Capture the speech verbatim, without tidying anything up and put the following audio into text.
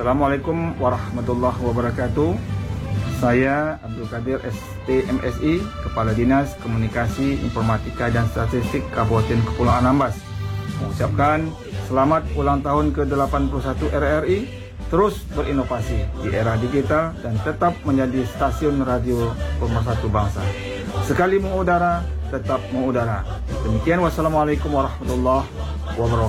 Assalamualaikum warahmatullahi wabarakatuh. Saya Abdul Qadir S T M S I, Kepala Dinas Komunikasi, Informatika dan Statistik Kabupaten Kepulauan Anambas, mengucapkan selamat ulang tahun ke delapan puluh satu R R I. Terus berinovasi di era digital dan tetap menjadi stasiun radio pemersatu bangsa. Sekali mengudara, tetap mengudara. Demikian, wassalamualaikum warahmatullahi wabarakatuh.